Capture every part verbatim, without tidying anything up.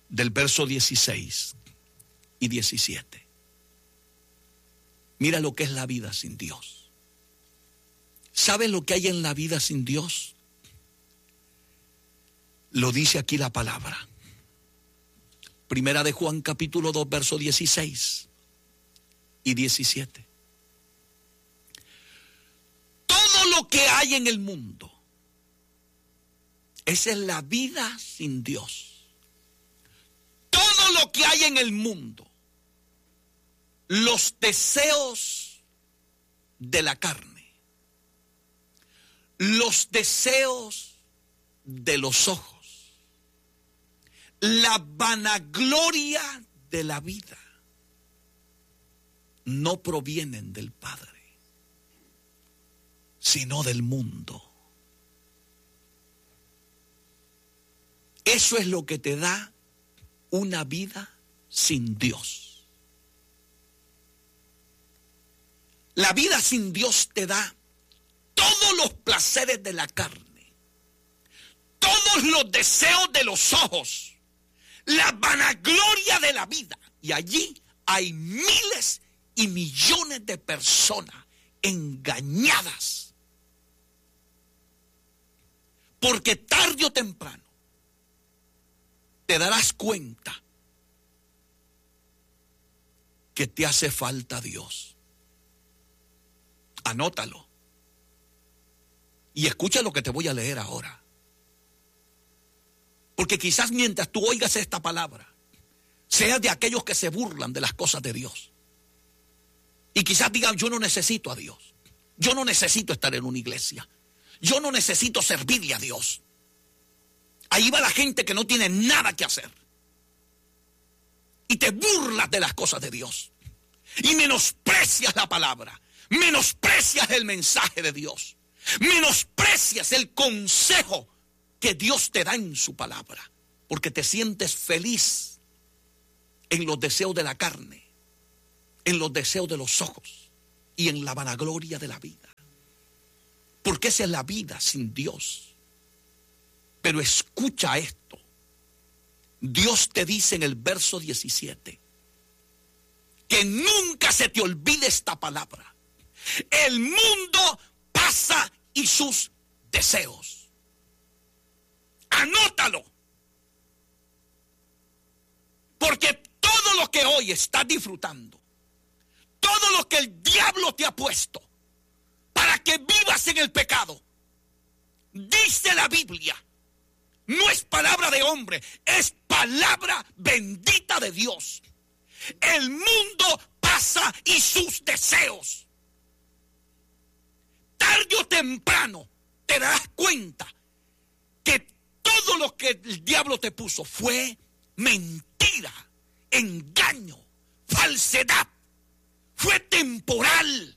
del verso dieciséis y diecisiete. Mira lo que es la vida sin Dios. ¿Sabes lo que hay en la vida sin Dios? Lo dice aquí la palabra. Primera de Juan capítulo dos, verso dieciséis y diecisiete. Todo lo que hay en el mundo, esa es la vida sin Dios. Todo lo que hay en el mundo, los deseos de la carne, los deseos de los ojos, la vanagloria de la vida, no provienen del Padre, sino del mundo. Eso es lo que te da una vida sin Dios. La vida sin Dios te da todos los placeres de la carne, todos los deseos de los ojos, la vanagloria de la vida. Y allí hay miles y millones de personas engañadas. Porque tarde o temprano te darás cuenta que te hace falta Dios. Anótalo. Y escucha lo que te voy a leer ahora. Porque quizás mientras tú oigas esta palabra, seas de aquellos que se burlan de las cosas de Dios. Y quizás digan, yo no necesito a Dios. Yo no necesito estar en una iglesia. Yo no necesito servirle a Dios. Ahí va la gente que no tiene nada que hacer. Y te burlas de las cosas de Dios. Y menosprecias la palabra. Menosprecias el mensaje de Dios. Menosprecias el consejo que Dios te da en su palabra. Porque te sientes feliz en los deseos de la carne, en los deseos de los ojos y en la vanagloria de la vida. Porque esa es la vida sin Dios. Pero escucha esto. Dios te dice en el verso diecisiete que nunca se te olvide esta palabra. El mundo pasa y sus deseos. Anótalo. Porque todo lo que hoy estás disfrutando, todo lo que el diablo te ha puesto para que vivas en el pecado, dice la Biblia, no es palabra de hombre, es palabra bendita de Dios. El mundo pasa y sus deseos. Tarde o temprano te darás cuenta que todo lo que el diablo te puso fue mentira, engaño, falsedad, fue temporal.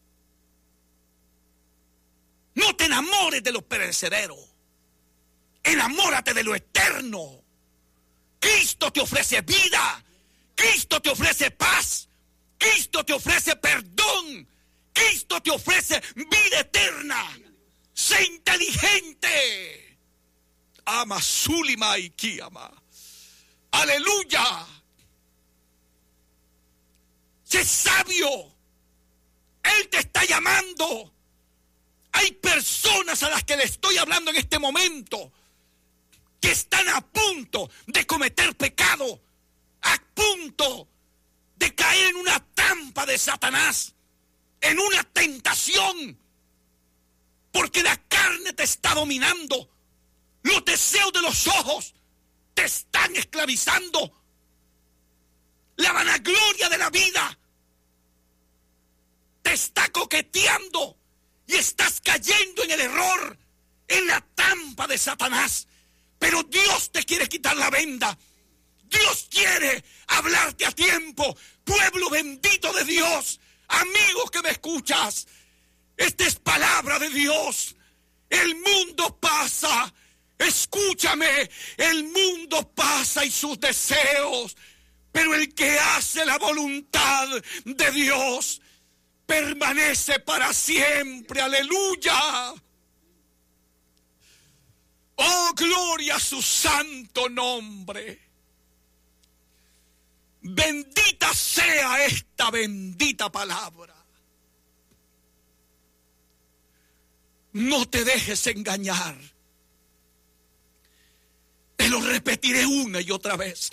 No te enamores de lo perecedero. Enamórate de lo eterno. Cristo te ofrece vida. Cristo te ofrece paz. Cristo te ofrece perdón. Cristo te ofrece vida eterna. Sé inteligente. Ama Zulima y Kiama. Aleluya. Sé sabio. Él te está llamando. Hay personas a las que le estoy hablando en este momento que están a punto de cometer pecado, a punto de caer en una trampa de Satanás, en una tentación, porque la carne te está dominando, los deseos de los ojos te están esclavizando, la vanagloria de la vida te está coqueteando y estás cayendo en el error, en la trampa de Satanás. Pero Dios te quiere quitar la venda. Dios quiere hablarte a tiempo. Pueblo bendito de Dios, amigo que me escuchas, esta es palabra de Dios. El mundo pasa, escúchame, el mundo pasa y sus deseos, pero el que hace la voluntad de Dios permanece para siempre. Aleluya. Oh, gloria a su santo nombre. Bendita sea esta bendita palabra. No te dejes engañar. Te lo repetiré una y otra vez.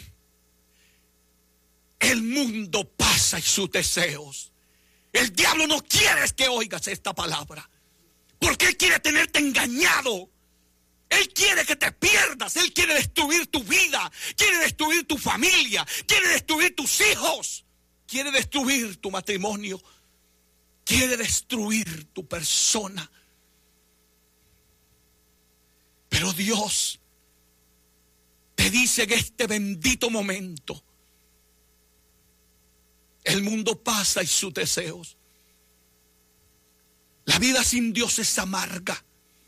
El mundo pasa y sus deseos. El diablo no quiere que oigas esta palabra, porque él quiere tenerte engañado. Él quiere que te pierdas. Él quiere destruir tu vida, quiere destruir tu familia, quiere destruir tus hijos, quiere destruir tu matrimonio, quiere destruir tu persona. Pero Dios te dice en este bendito momento: el mundo pasa y sus deseos. La vida sin Dios es amarga.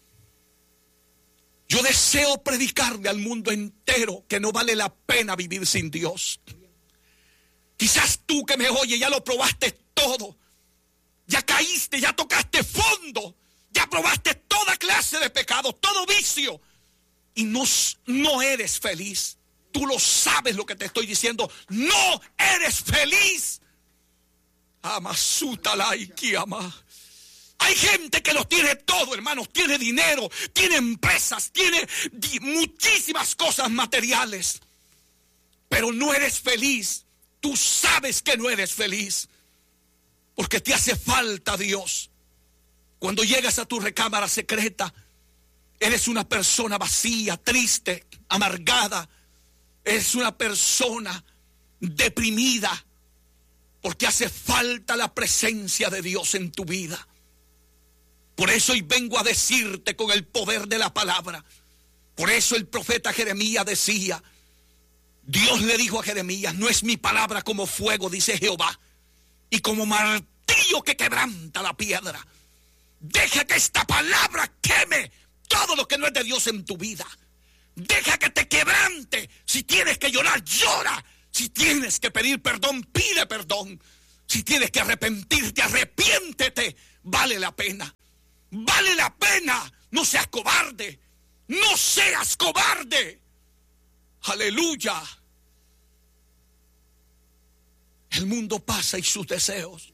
Yo deseo predicarle al mundo entero que no vale la pena vivir sin Dios. Quizás tú que me oyes ya lo probaste todo. Ya caíste, ya tocaste fondo. Ya probaste toda clase de pecado, todo vicio. Y no, no eres feliz. Tú lo sabes lo que te estoy diciendo. No eres feliz. Amasutalaiki-ama. Hay gente que lo tiene todo, hermanos. Tiene dinero, tiene empresas, tiene muchísimas cosas materiales. Pero no eres feliz. Tú sabes que no eres feliz, porque te hace falta Dios. Cuando llegas a tu recámara secreta, eres una persona vacía, triste, amargada. Eres una persona deprimida, porque hace falta la presencia de Dios en tu vida. Por eso hoy vengo a decirte con el poder de la palabra. Por eso el profeta Jeremías decía, Dios le dijo a Jeremías: no es mi palabra como fuego, dice Jehová, y como martillo que quebranta la piedra. Deja que esta palabra queme todo lo que no es de Dios en tu vida. Deja que te quebrante. Si tienes que llorar, llora. Si tienes que pedir perdón, pide perdón. Si tienes que arrepentirte, arrepiéntete. Vale la pena. Vale la pena. No seas cobarde. No seas cobarde. Aleluya. El mundo pasa y sus deseos,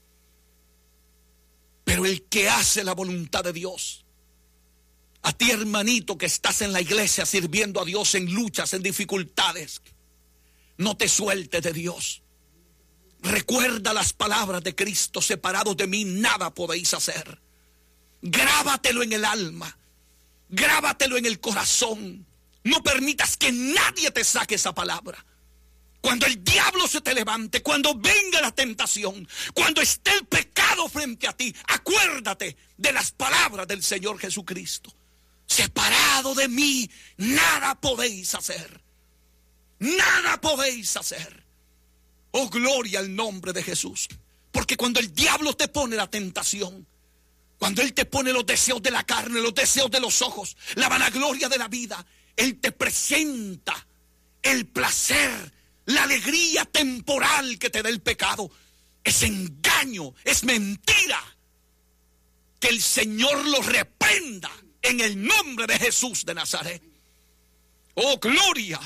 pero el que hace la voluntad de Dios. A ti, hermanito, que estás en la iglesia sirviendo a Dios en luchas, en dificultades, no te sueltes de Dios. Recuerda las palabras de Cristo: separados de mí nada podéis hacer. Grábatelo en el alma, grábatelo en el corazón. No permitas que nadie te saque esa palabra. Cuando el diablo se te levante, cuando venga la tentación, cuando esté el pecado frente a ti, acuérdate de las palabras del Señor Jesucristo. Separado de mí, nada podéis hacer. Nada podéis hacer. Oh, gloria al nombre de Jesús. Porque cuando el diablo te pone la tentación, cuando él te pone los deseos de la carne, los deseos de los ojos, la vanagloria de la vida, él te presenta el placer, la alegría temporal que te da el pecado. Es engaño, es mentira. Que el Señor lo reprenda en el nombre de Jesús de Nazaret. Oh, gloria.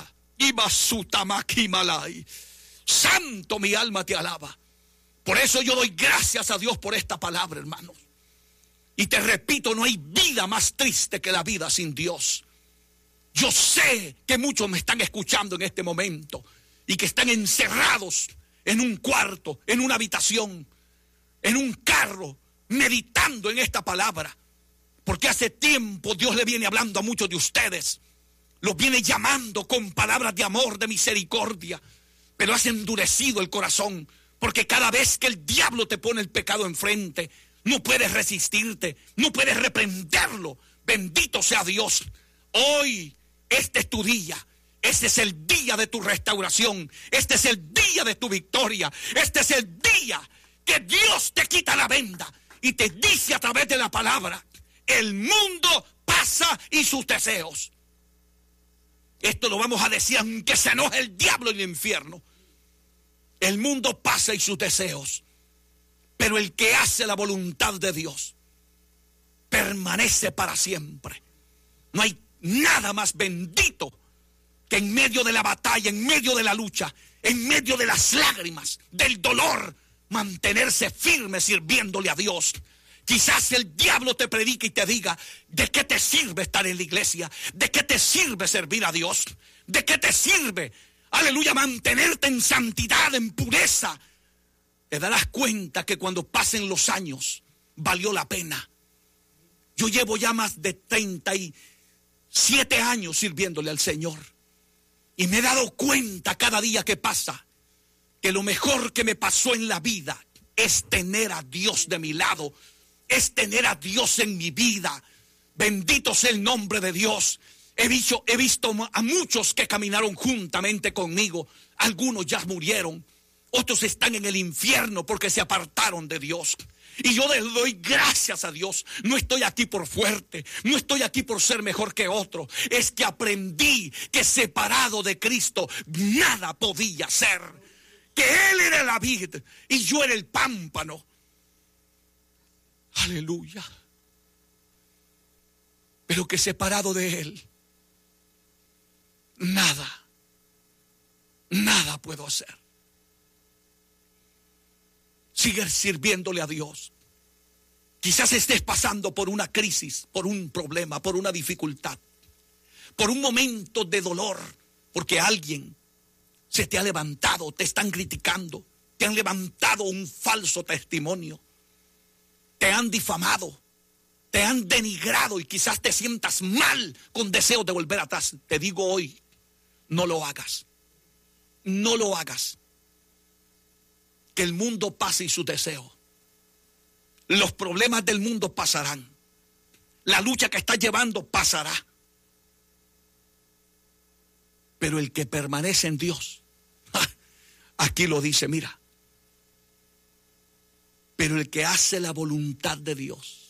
Santo, mi alma te alaba. Por eso yo doy gracias a Dios por esta palabra, hermanos. Y te repito, no hay vida más triste que la vida sin Dios. Yo sé que muchos me están escuchando en este momento y que están encerrados en un cuarto, en una habitación, en un carro, meditando en esta palabra. Porque hace tiempo Dios le viene hablando a muchos de ustedes. Los viene llamando con palabras de amor, de misericordia. Pero has endurecido el corazón. Porque cada vez que el diablo te pone el pecado enfrente, no puedes resistirte, no puedes reprenderlo. Bendito sea Dios. Hoy, este es tu día. Este es el día de tu restauración. Este es el día de tu victoria. Este es el día que Dios te quita la venda y te dice a través de la palabra: el mundo pasa y sus deseos. Esto lo vamos a decir aunque se enoje el diablo y el infierno. El mundo pasa y sus deseos, pero el que hace la voluntad de Dios permanece para siempre. No hay nada más bendito que en medio de la batalla, en medio de la lucha, en medio de las lágrimas, del dolor, mantenerse firme sirviéndole a Dios. Quizás el diablo te predique y te diga, ¿de qué te sirve estar en la iglesia? ¿De qué te sirve servir a Dios? ¿De qué te sirve, aleluya, mantenerte en santidad, en pureza? Te darás cuenta que cuando pasen los años, valió la pena. Yo llevo ya más de treinta y siete años sirviéndole al Señor. Y me he dado cuenta cada día que pasa que lo mejor que me pasó en la vida es tener a Dios de mi lado, es tener a Dios en mi vida. Bendito sea el nombre de Dios. He visto, he visto a muchos que caminaron juntamente conmigo. Algunos ya murieron, otros están en el infierno porque se apartaron de Dios. Y yo le doy gracias a Dios. No estoy aquí por fuerte, no estoy aquí por ser mejor que otro. Es que aprendí que separado de Cristo nada podía ser. Que Él era la vid y yo era el pámpano. Aleluya. Pero que separado de Él, nada, nada puedo hacer. Sigue sirviéndole a Dios. Quizás estés pasando por una crisis, por un problema, por una dificultad, por un momento de dolor, porque alguien se te ha levantado, te están criticando, te han levantado un falso testimonio, te han difamado, te han denigrado y quizás te sientas mal con deseo de volver atrás. Te digo hoy, no lo hagas, no lo hagas. Que el mundo pase y su deseo. Los problemas del mundo pasarán. La lucha que estás llevando pasará. Pero el que permanece en Dios, aquí lo dice, mira. Pero el que hace la voluntad de Dios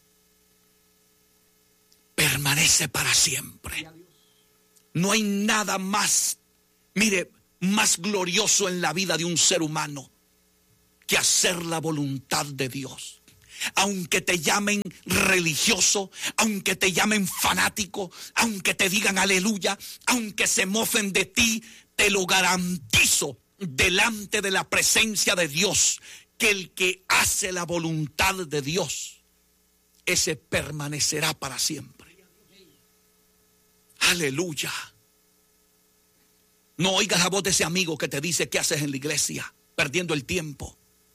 permanece para siempre. No hay nada más, mire, más glorioso en la vida de un ser humano que hacer la voluntad de Dios. Aunque te llamen religioso, aunque te llamen fanático, aunque te digan aleluya, aunque se mofen de ti, te lo garantizo delante de la presencia de Dios, que el que hace la voluntad de Dios, ese permanecerá para siempre. Aleluya. No oigas la voz de ese amigo que te dice qué haces en la iglesia, perdiendo el tiempo.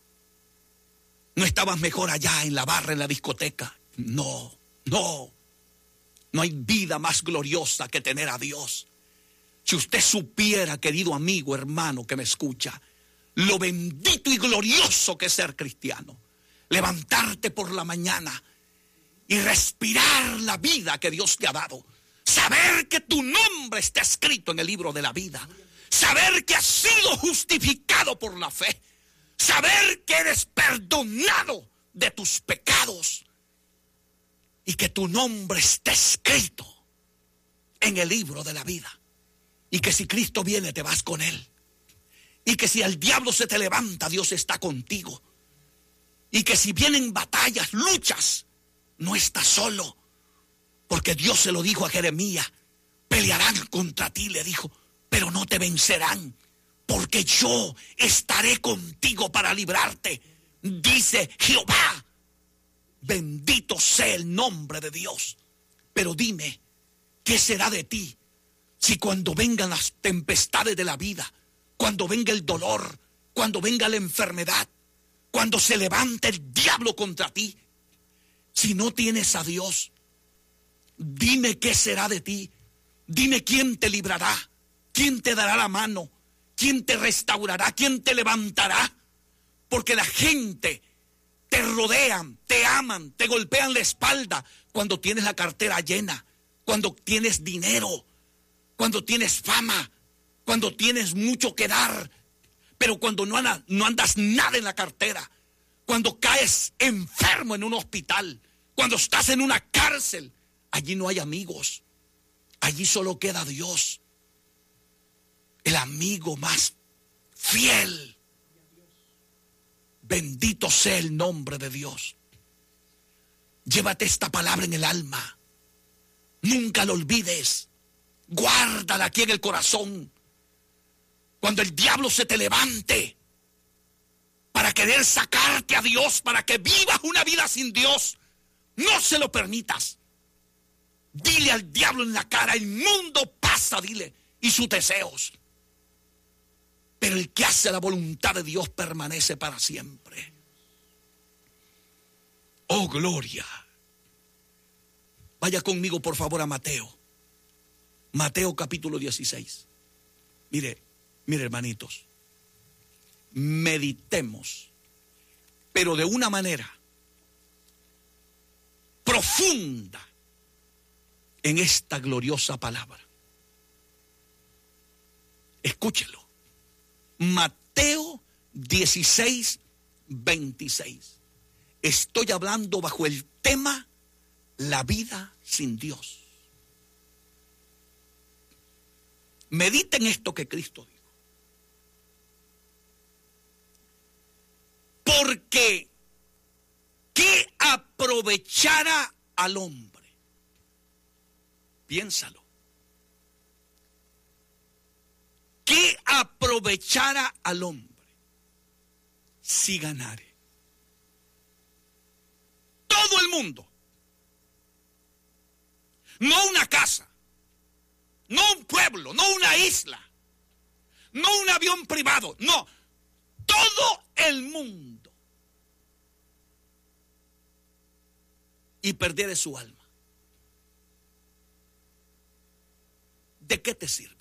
¿No estabas mejor allá en la barra, en la discoteca? No, no. No hay vida más gloriosa que tener a Dios. Si usted supiera, querido amigo, hermano que me escucha, lo bendito y glorioso que es ser cristiano. Levantarte por la mañana y respirar la vida que Dios te ha dado. Saber que tu nombre está escrito en el libro de la vida. Saber que has sido justificado por la fe. Saber que eres perdonado de tus pecados y que tu nombre está escrito en el libro de la vida. Y que si Cristo viene te vas con Él. Y que si el diablo se te levanta, Dios está contigo. Y que si vienen batallas, luchas, no estás solo. Porque Dios se lo dijo a Jeremías, pelearán contra ti, le dijo, pero no te vencerán. Porque yo estaré contigo para librarte, dice Jehová. Bendito sea el nombre de Dios. Pero dime, ¿qué será de ti si cuando vengan las tempestades de la vida, cuando venga el dolor, cuando venga la enfermedad, cuando se levante el diablo contra ti, si no tienes a Dios? Dime qué será de ti. Dime quién te librará, quién te dará la mano, quién te restaurará, quién te levantará. Porque la gente te rodean, te aman, te golpean la espalda cuando tienes la cartera llena, cuando tienes dinero, cuando tienes fama, cuando tienes mucho que dar. Pero cuando no andas, no andas nada en la cartera, cuando caes enfermo en un hospital, cuando estás en una cárcel, allí no hay amigos, allí solo queda Dios, el amigo más fiel. Bendito sea el nombre de Dios. Llévate esta palabra en el alma, nunca lo olvides, Guárdala aquí en el corazón. Cuando el diablo se te levante para querer sacarte a Dios, para que vivas una vida sin Dios, no se lo permitas. Dile al diablo en la cara, el mundo pasa, dile, y sus deseos. Pero el que hace la voluntad de Dios permanece para siempre. Oh, gloria. Vaya conmigo, por favor, a Mateo. Mateo capítulo dieciséis. Mire, mire, hermanitos. Meditemos, pero de una manera profunda en esta gloriosa palabra. Escúchelo. Mateo dieciséis, veintiséis. Estoy hablando bajo el tema la vida sin Dios. Mediten esto que Cristo dijo. Porque ¿qué aprovechará al hombre? Piénsalo. ¿Qué aprovechará al hombre si ganare todo el mundo? No una casa, no un pueblo, no una isla, no un avión privado, no, todo el mundo, y perdiere su alma. ¿De qué te sirve?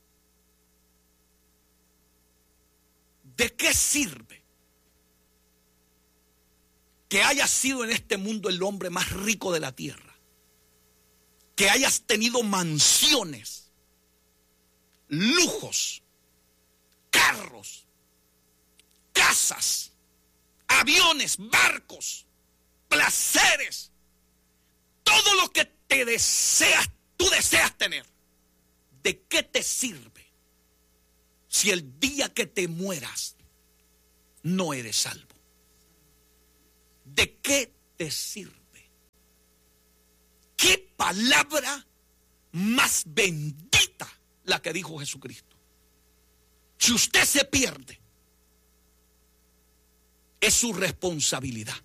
¿De qué sirve que hayas sido en este mundo el hombre más rico de la tierra? Que hayas tenido mansiones, lujos, carros, casas, aviones, barcos, placeres, todo lo que te deseas, tú deseas tener. ¿De qué te sirve si el día que te mueras no eres salvo? ¿De qué te sirve? ¿Qué palabra más bendita la que dijo Jesucristo? Si usted se pierde, es su responsabilidad.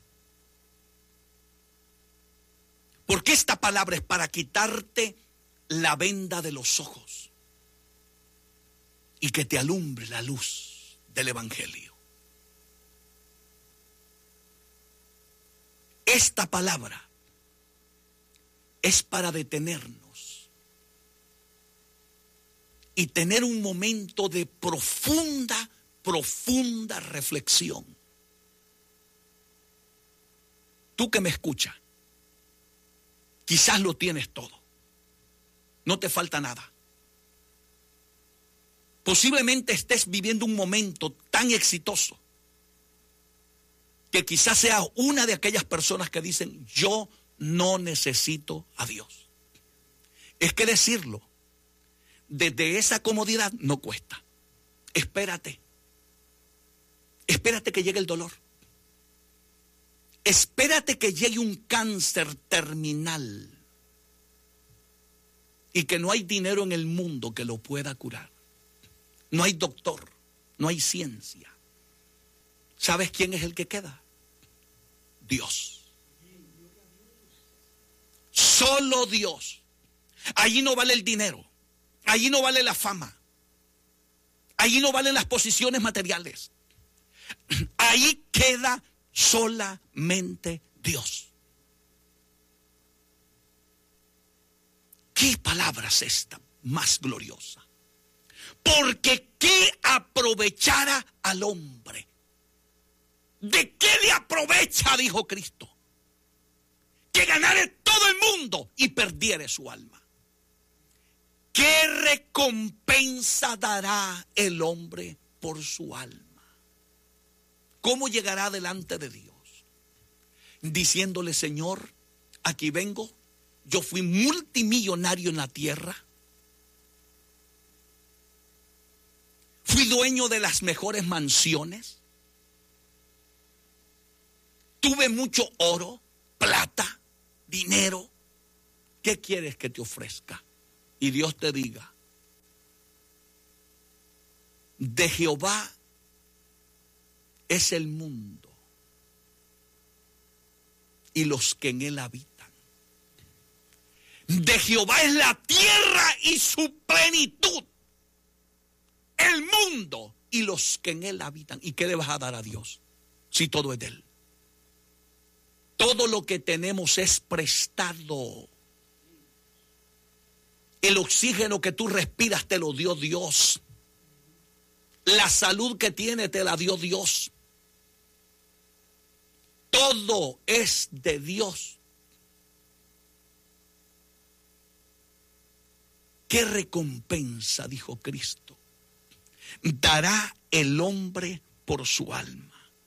Porque esta palabra es para quitarte la venda de los ojos y que te alumbre la luz del Evangelio. Esta palabra es para detenernos y tener un momento de profunda, profunda reflexión. Tú que me escuchas, quizás lo tienes todo. No te falta nada. Posiblemente estés viviendo un momento tan exitoso que quizás sea una de aquellas personas que dicen, yo no necesito a Dios. Es que decirlo desde esa comodidad no cuesta. Espérate. Espérate que llegue el dolor. Espérate que llegue un cáncer terminal y que no hay dinero en el mundo que lo pueda curar. No hay doctor, no hay ciencia. ¿Sabes quién es el que queda? Dios. Solo Dios. Allí no vale el dinero. Allí no vale la fama. Allí no valen las posiciones materiales. Ahí queda solamente Dios. ¿Qué palabra es esta más gloriosa? Porque ¿qué aprovechará al hombre? ¿De qué le aprovecha, dijo Cristo? Que ganare todo el mundo y perdiere su alma. ¿Qué recompensa dará el hombre por su alma? ¿Cómo llegará delante de Dios? Diciéndole, Señor, aquí vengo, yo fui multimillonario en la tierra, fui dueño de las mejores mansiones, tuve mucho oro, plata, dinero. ¿Qué quieres que te ofrezca? y Dios te diga, de Jehová es el mundo y los que en él habitan. De Jehová es la tierra y su plenitud, el mundo y los que en él habitan. ¿Y qué le vas a dar a Dios si todo es de él? Todo lo que tenemos es prestado. El oxígeno que tú respiras te lo dio Dios. La salud que tienes te la dio Dios. Todo es de Dios. ¿Qué recompensa, dijo Cristo, dará el hombre por su alma?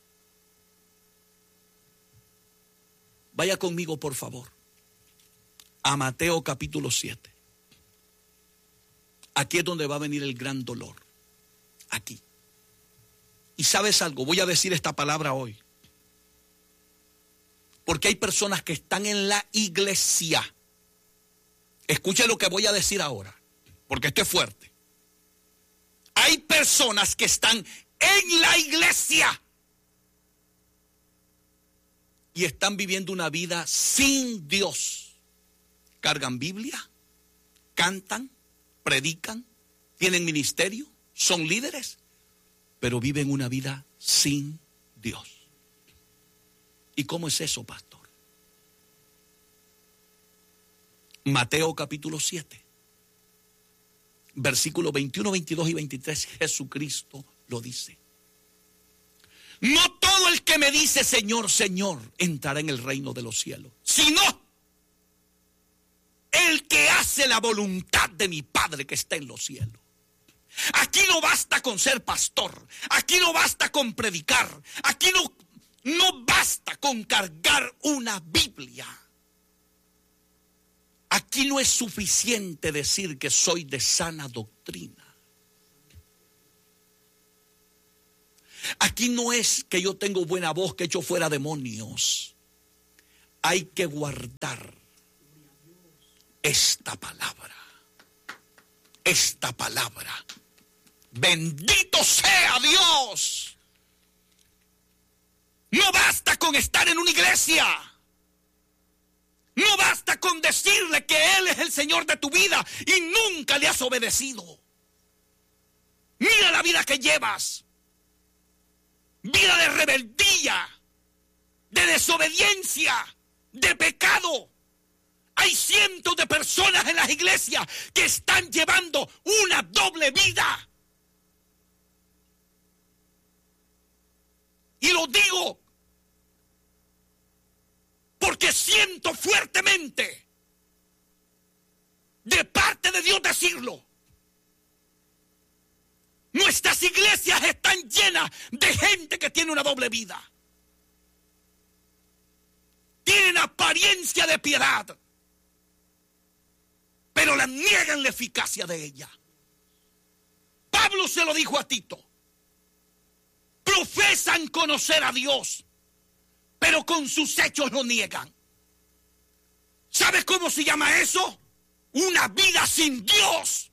Vaya conmigo, por favor, a Mateo capítulo siete. Aquí es donde va a venir el gran dolor. Aquí. Y sabes algo, voy a decir esta palabra hoy. Porque hay personas que están en la iglesia. Escuche lo que voy a decir ahora, porque esto es fuerte. Hay personas que están en la iglesia y están viviendo una vida sin Dios. Cargan Biblia, cantan, predican, tienen ministerio, son líderes, pero viven una vida sin Dios. ¿Y cómo es eso, pastor? Mateo capítulo siete, versículos veintiuno, veintidós y veintitrés, Jesucristo lo dice. No todo el que me dice Señor, Señor, entrará en el reino de los cielos, sino el que hace la voluntad de mi Padre que está en los cielos. Aquí no basta con ser pastor, aquí no basta con predicar, aquí no, no basta con cargar una Biblia. Aquí no es suficiente decir que soy de sana doctrina. Aquí no es que yo tengo buena voz, que echo fuera demonios. Hay que guardar esta palabra. Esta palabra. Bendito sea Dios. No basta con estar en una iglesia. No basta con decirle que Él es el Señor de tu vida y nunca le has obedecido. Mira la vida que llevas. Vida de rebeldía, de desobediencia, de pecado. Hay cientos de personas en las iglesias que están llevando una doble vida. Y lo digo porque siento fuertemente de parte de Dios decirlo. Nuestras iglesias están llenas de gente que tiene una doble vida. Tienen apariencia de piedad, pero la niegan la eficacia de ella. Pablo se lo dijo a Tito. Profesan conocer a Dios, pero con sus hechos lo niegan. ¿Sabes cómo se llama eso? Una vida sin Dios.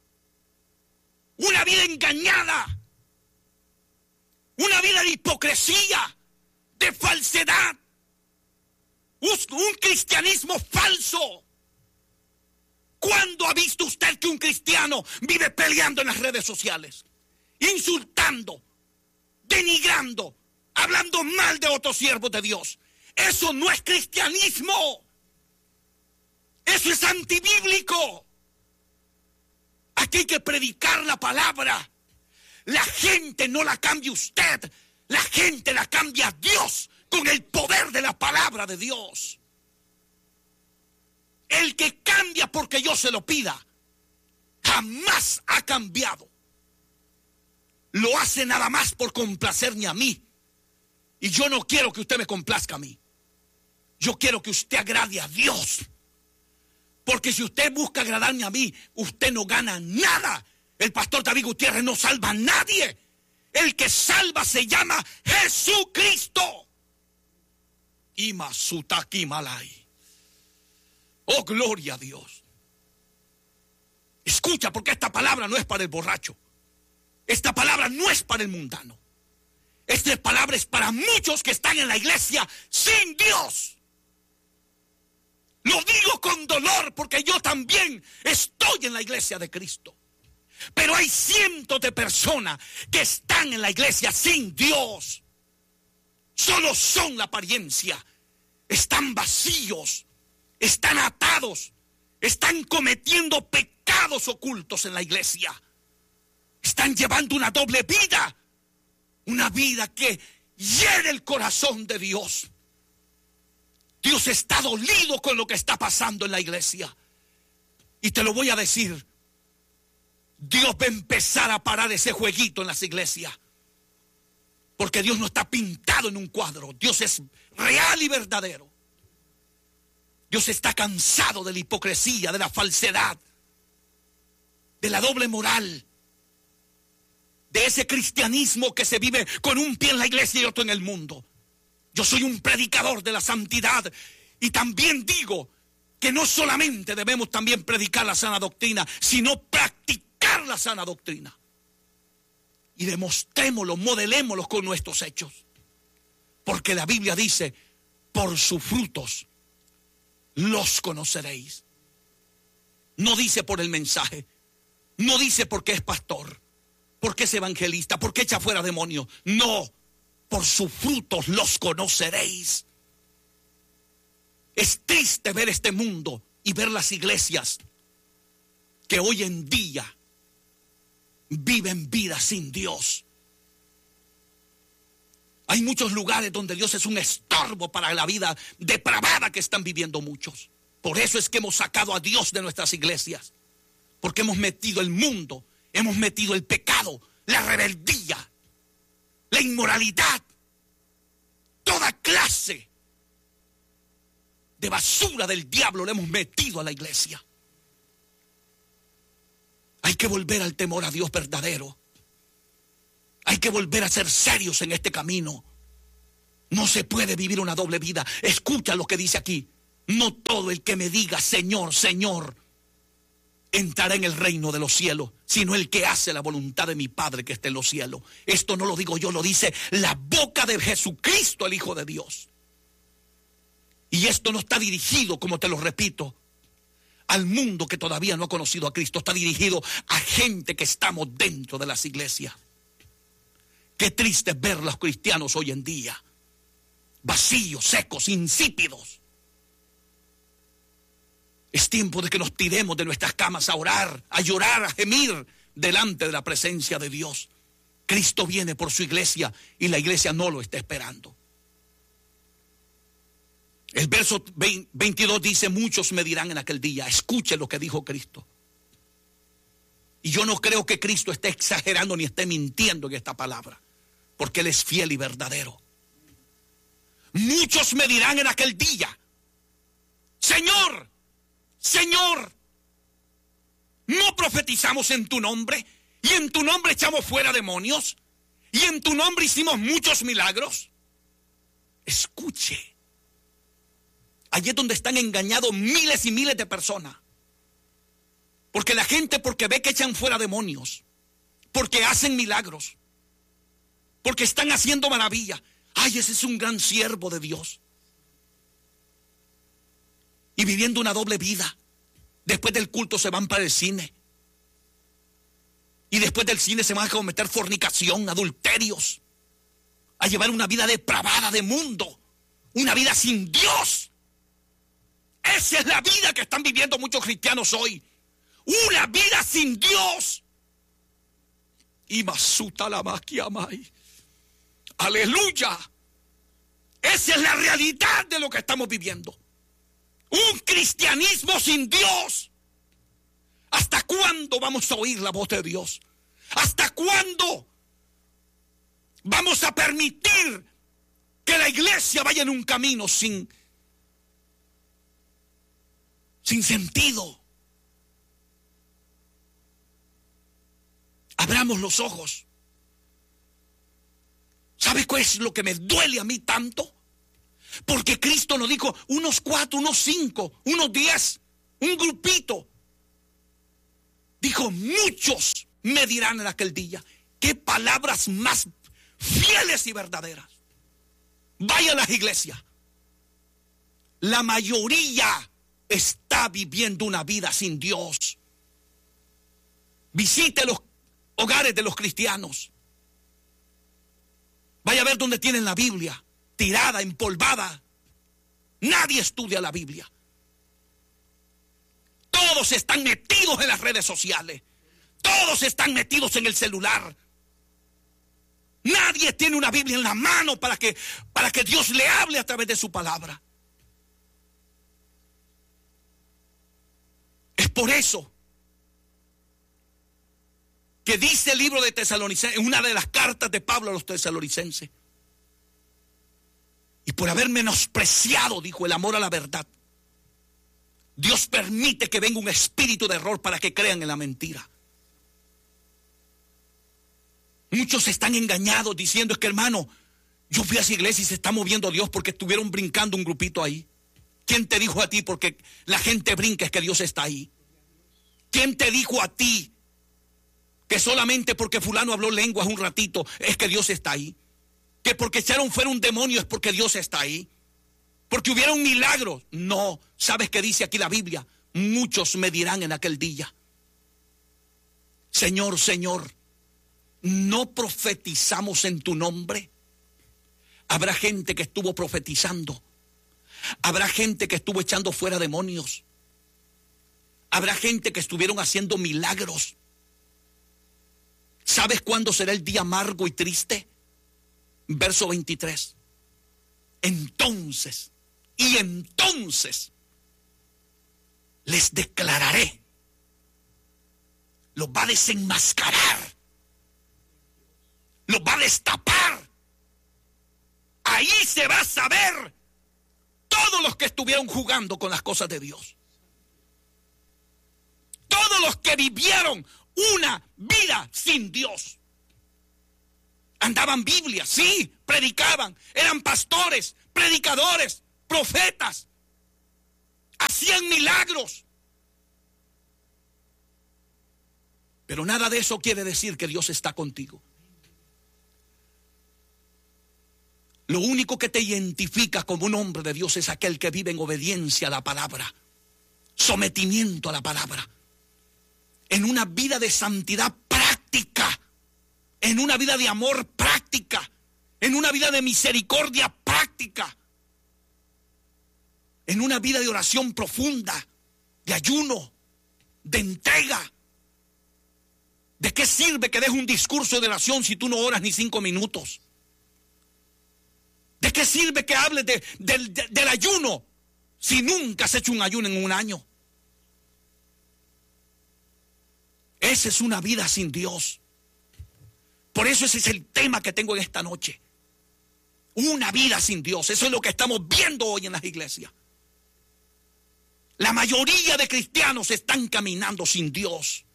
Una vida engañada. Una vida de hipocresía, de falsedad. Un cristianismo falso. ¿Cuándo ha visto usted que un cristiano vive peleando en las redes sociales? Insultando, denigrando, hablando mal de otros siervos de Dios. Eso no es cristianismo. Eso es antibíblico. Aquí hay que predicar la palabra. La gente no la cambia usted. La gente la cambia Dios con el poder de la palabra de Dios. El que cambia porque yo se lo pida, jamás ha cambiado. Lo hace nada más por complacerme a mí. Y yo no quiero que usted me complazca a mí. Yo quiero que usted agrade a Dios. Porque si usted busca agradarme a mí, usted no gana nada. El pastor David Gutiérrez no salva a nadie. El que salva se llama Jesucristo. Ima sutaki malai. Oh, gloria a Dios. Escucha, porque esta palabra no es para el borracho. Esta palabra no es para el mundano. Esta palabra es para muchos que están en la iglesia sin Dios. Lo digo con dolor porque yo también estoy en la iglesia de Cristo. Pero hay cientos de personas que están en la iglesia sin Dios. Solo son la apariencia. Están vacíos. Están atados. Están cometiendo pecados ocultos en la iglesia. Están llevando una doble vida. Una vida que hiere el corazón de Dios. Dios está dolido con lo que está pasando en la iglesia. Y te lo voy a decir. Dios va a empezar a parar ese jueguito en las iglesias. Porque Dios no está pintado en un cuadro. Dios es real y verdadero. Dios está cansado de la hipocresía, de la falsedad, de la doble moral, de ese cristianismo que se vive con un pie en la iglesia y otro en el mundo. Yo soy un predicador de la santidad y también digo que no solamente debemos también predicar la sana doctrina, sino practicar la sana doctrina. Y demostrémoslo, modelémoslo con nuestros hechos. Porque la Biblia dice, por sus frutos los conoceréis. No dice por el mensaje, no dice porque es pastor, porque es evangelista, porque echa fuera demonios. No, por sus frutos los conoceréis. Es triste ver este mundo y ver las iglesias que hoy en día viven vida sin Dios. Hay muchos lugares donde Dios es un estorbo para la vida depravada que están viviendo muchos. Por eso es que hemos sacado a Dios de nuestras iglesias. Porque hemos metido el mundo, hemos metido el pecado, la rebeldía, la inmoralidad, toda clase de basura del diablo le hemos metido a la iglesia. Hay que volver al temor a Dios verdadero. Hay que volver a ser serios en este camino. No se puede vivir una doble vida. Escucha lo que dice aquí. No todo el que me diga Señor, Señor, entrará en el reino de los cielos, sino el que hace la voluntad de mi Padre que está en los cielos. Esto no lo digo yo, lo dice la boca de Jesucristo, el Hijo de Dios. Y esto no está dirigido, como te lo repito, al mundo que todavía no ha conocido a Cristo. Está dirigido a gente que estamos dentro de las iglesias. Qué triste es ver a los cristianos hoy en día, vacíos, secos, insípidos. Es tiempo de que nos tiremos de nuestras camas a orar, a llorar, a gemir delante de la presencia de Dios. Cristo viene por su iglesia y la iglesia no lo está esperando. El verso veintidós dice, muchos me dirán en aquel día, escuchen lo que dijo Cristo. Y yo no creo que Cristo esté exagerando ni esté mintiendo en esta palabra, porque Él es fiel y verdadero. Muchos me dirán en aquel día, Señor, Señor, ¿no profetizamos en tu nombre? ¿Y en tu nombre echamos fuera demonios? ¿Y en tu nombre hicimos muchos milagros? Escuche. Allí es donde están engañados miles y miles de personas. Porque la gente, porque ve que echan fuera demonios, porque hacen milagros, porque están haciendo maravillas. Ay, ese es un gran siervo de Dios. Y viviendo una doble vida. Después del culto se van para el cine. Y después del cine se van a cometer fornicación, adulterios, a llevar una vida depravada de mundo, una vida sin Dios. Esa es la vida que están viviendo muchos cristianos hoy. Una vida sin Dios. Y masuta la maquiamai. Aleluya. Esa es la realidad de lo que estamos viviendo. Un cristianismo sin Dios. ¿Hasta cuándo vamos a oír la voz de Dios? ¿Hasta cuándo vamos a permitir que la iglesia vaya en un camino sin, sin sentido? Abramos los ojos. ¿Sabes cuál es lo que me duele a mí tanto? Porque Cristo nos dijo unos cuatro, unos cinco, unos diez, un grupito Dijo, muchos me dirán en aquel día. Qué palabras más fieles y verdaderas. Vaya a las iglesias. La mayoría está viviendo una vida sin Dios. Visite los hogares de los cristianos. Vaya a ver dónde tienen la Biblia, tirada, empolvada. Nadie estudia la Biblia. Todos están metidos en las redes sociales. Todos están metidos en el celular. Nadie tiene una Biblia en la mano para que, para que Dios le hable a través de su palabra. Es por eso que dice el libro de Tesalonicenses, una de las cartas de Pablo a los tesalonicenses, y por haber menospreciado, dijo, el amor a la verdad, Dios permite que venga un espíritu de error para que crean en la mentira. Muchos están engañados diciendo, es que hermano, yo fui a esa iglesia y se está moviendo Dios porque estuvieron brincando un grupito ahí. ¿Quién te dijo a ti porque la gente brinca es que Dios está ahí? ¿Quién te dijo a ti que solamente porque fulano habló lenguas un ratito es que Dios está ahí? Que porque echaron fuera un demonio es porque Dios está ahí. Porque hubiera un milagro. No, ¿sabes qué dice aquí la Biblia? Muchos me dirán en aquel día, Señor, Señor, ¿no profetizamos en tu nombre? Habrá gente que estuvo profetizando. Habrá gente que estuvo echando fuera demonios. Habrá gente que estuvieron haciendo milagros. ¿Sabes cuándo será el día amargo y triste? Verso veintitrés. Entonces, y entonces, les declararé. Los va a desenmascarar. Los va a destapar. Ahí se va a saber todos los que estuvieron jugando con las cosas de Dios. Todos los que vivieron una vida sin Dios. Andaban Biblia, sí, predicaban, eran pastores, predicadores, profetas, hacían milagros. Pero nada de eso quiere decir que Dios está contigo. Lo único que te identifica como un hombre de Dios es aquel que vive en obediencia a la palabra, sometimiento a la palabra, en una vida de santidad práctica, en una vida de amor práctica, en una vida de misericordia práctica, en una vida de oración profunda, de ayuno, de entrega. ¿De qué sirve que dejes un discurso de oración si tú no oras ni cinco minutos? ¿De qué sirve que hables de, de, de, del ayuno si nunca has hecho un ayuno en un año? Esa es una vida sin Dios. Por eso ese es el tema que tengo en esta noche. Una vida sin Dios. Eso es lo que estamos viendo hoy en las iglesias. La mayoría de cristianos están caminando sin Dios.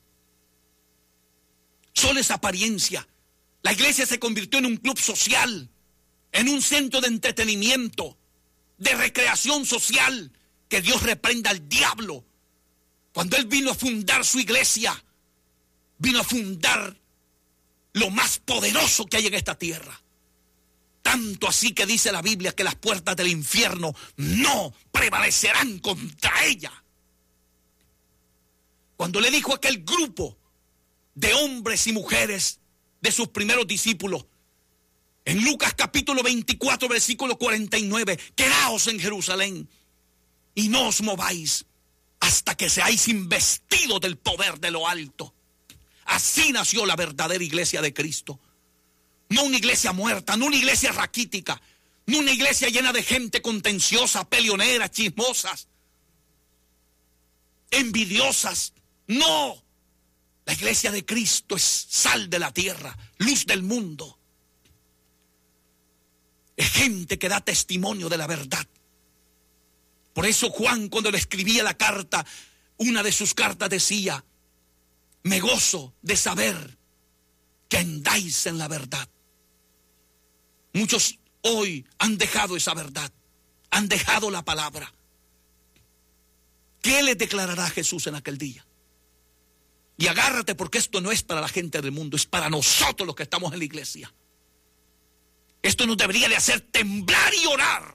Solo es apariencia. La iglesia se convirtió en un club social, en un centro de entretenimiento, de recreación social. Que Dios reprenda al diablo. Cuando Él vino a fundar su iglesia, vino a fundar lo más poderoso que hay en esta tierra. Tanto así que dice la Biblia que las puertas del infierno no prevalecerán contra ella. Cuando le dijo a aquel grupo de hombres y mujeres de sus primeros discípulos, en Lucas capítulo veinticuatro, versículo cuarenta y nueve, quedaos en Jerusalén y no os mováis hasta que seáis investidos del poder de lo alto. Así nació la verdadera iglesia de Cristo. No una iglesia muerta, no una iglesia raquítica, no una iglesia llena de gente contenciosa, peleonera, chismosas, envidiosas. No, la iglesia de Cristo es sal de la tierra, luz del mundo. Es gente que da testimonio de la verdad. Por eso Juan, cuando le escribía la carta, una de sus cartas decía, me gozo de saber que andáis en la verdad. Muchos hoy han dejado esa verdad, han dejado la palabra. ¿Qué les declarará Jesús en aquel día? Y agárrate, porque esto no es para la gente del mundo, es para nosotros los que estamos en la iglesia. Esto nos debería de hacer temblar y orar.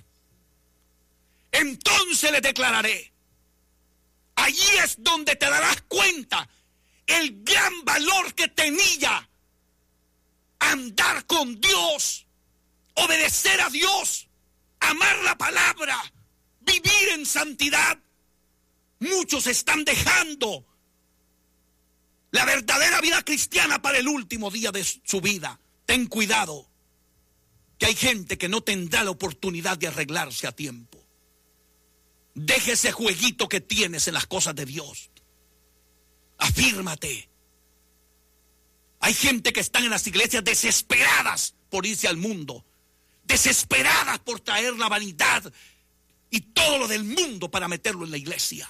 Entonces le declararé, allí es donde te darás cuenta el gran valor que tenía andar con Dios, obedecer a Dios, amar la palabra, vivir en santidad. Muchos están dejando la verdadera vida cristiana para el último día de su vida. Ten cuidado, que hay gente que no tendrá la oportunidad de arreglarse a tiempo. Deje ese jueguito que tienes en las cosas de Dios. Afírmate. Hay gente que están en las iglesias desesperadas por irse al mundo, desesperadas por traer la vanidad y todo lo del mundo para meterlo en la iglesia.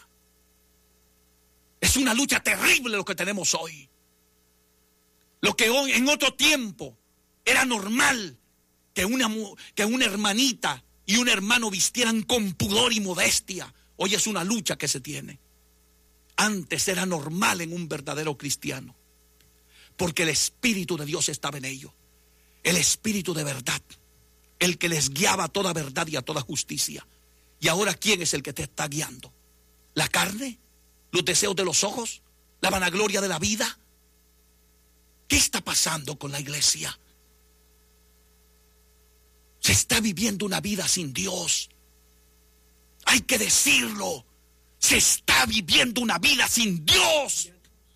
Es una lucha terrible lo que tenemos hoy. Lo que hoy, en otro tiempo, era normal que una, que una hermanita y un hermano vistieran con pudor y modestia. Hoy es una lucha que se tiene. Antes era normal en un verdadero cristiano, porque el Espíritu de Dios estaba en ellos. El Espíritu de verdad, el que les guiaba a toda verdad y a toda justicia. Y ahora, ¿quién es el que te está guiando? ¿La carne? ¿Los deseos de los ojos? ¿La vanagloria de la vida? ¿Qué está pasando con la iglesia? Se está viviendo una vida sin Dios. Hay que decirlo. Se está viviendo una vida sin Dios.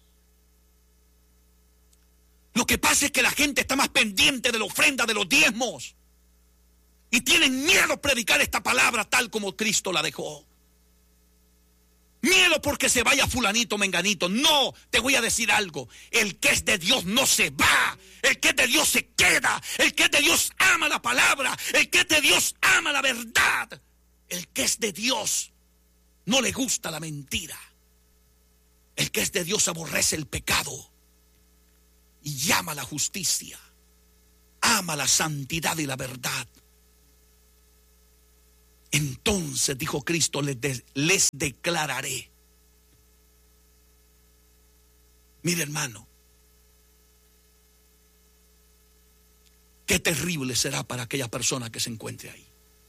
Lo que pasa es que la gente está más pendiente de la ofrenda, de los diezmos. Y tienen miedo a predicar esta palabra tal como Cristo la dejó. Miedo porque se vaya fulanito, menganito. No, te voy a decir algo. El que es de Dios no se va. El que es de Dios se queda. El que es de Dios ama la palabra. El que es de Dios ama la verdad. El que es de Dios no le gusta la mentira. El que es de Dios aborrece el pecado y ama la justicia. Ama la santidad y la verdad. Entonces, dijo Cristo, les, de, les declararé. Mire, hermano, qué terrible será para aquella persona que se encuentre ahí.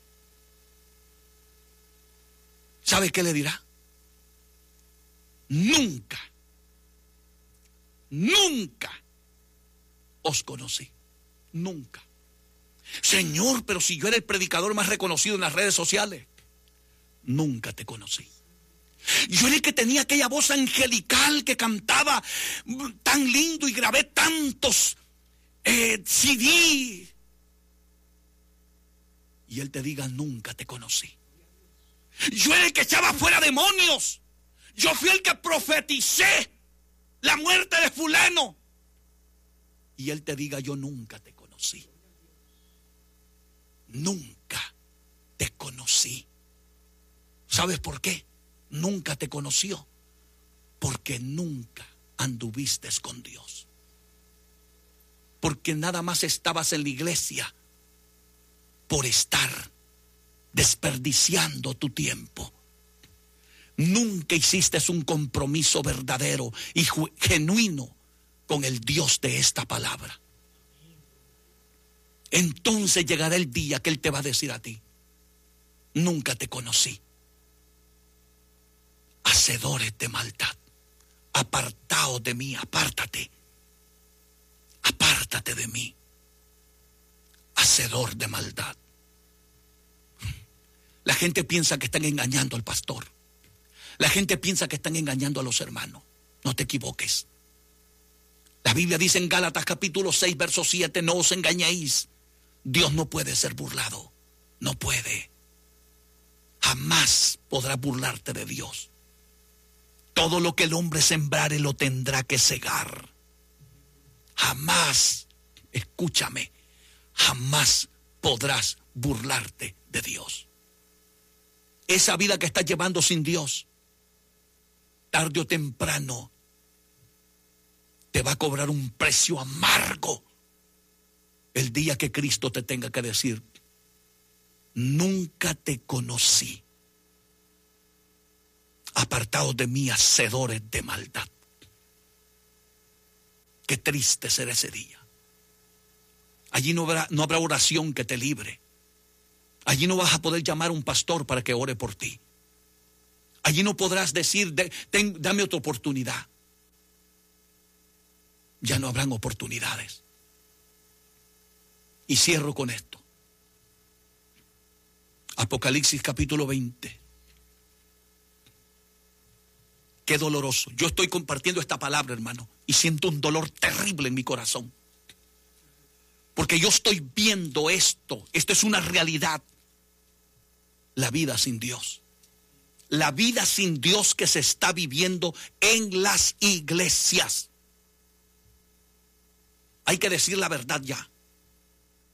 ¿Sabe qué le dirá? Nunca, nunca os conocí. Nunca. Señor, pero si yo era el predicador más reconocido en las redes sociales. Nunca te conocí. Yo era el que tenía aquella voz angelical que cantaba tan lindo y grabé tantos eh, C D. Y él te diga, nunca te conocí. Yo era el que echaba fuera demonios. Yo fui el que profeticé la muerte de fulano. Y él te diga, yo nunca te conocí. Nunca te conocí. ¿Sabes por qué? Nunca te conoció. Porque nunca anduviste con Dios. Porque nada más estabas en la iglesia por estar desperdiciando tu tiempo. Nunca hiciste un compromiso verdadero y genuino con el Dios de esta palabra. Entonces llegará el día que Él te va a decir a ti, nunca te conocí. Hacedores de maldad, apartaos de mí, apártate. Apártate de mí, hacedor de maldad. La gente piensa que están engañando al pastor. La gente piensa que están engañando a los hermanos. No te equivoques. La Biblia dice en Gálatas capítulo seis, verso siete, no os engañéis. Dios no puede ser burlado. No puede. Jamás podrás burlarte de Dios. Todo lo que el hombre sembrare lo tendrá que segar. Jamás, escúchame, jamás podrás burlarte de Dios. Esa vida que estás llevando sin Dios, tarde o temprano, te va a cobrar un precio amargo el día que Cristo te tenga que decir, nunca te conocí. Apartaos de mí, hacedores de maldad. Qué triste será ese día. Allí no habrá, no habrá oración que te libre. Allí no vas a poder llamar a un pastor para que ore por ti. Allí no podrás decir, de, ten, dame otra oportunidad. Ya no habrán oportunidades. Y cierro con esto. Apocalipsis capítulo veinte. Qué doloroso. Yo estoy compartiendo esta palabra, hermano, y siento un dolor terrible en mi corazón. Porque yo estoy viendo esto. Esto es una realidad. La vida sin Dios. La vida sin Dios que se está viviendo en las iglesias. Hay que decir la verdad ya.